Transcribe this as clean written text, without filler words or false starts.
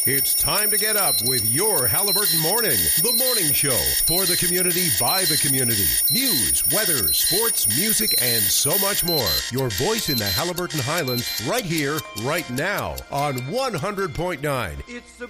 It's time to get up with your Halliburton Morning, the morning show for the community, by the community. News, weather, sports, music, and so much more. Your voice in the Halliburton Highlands right here, right now on 100.9. It's the